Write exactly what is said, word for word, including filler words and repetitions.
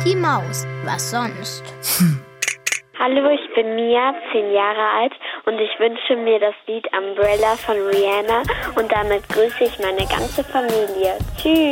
Die Maus. Was sonst? Hallo, ich bin Mia, zehn Jahre alt und ich wünsche mir das Lied Umbrella von Rihanna und damit grüße ich meine ganze Familie. Tschüss!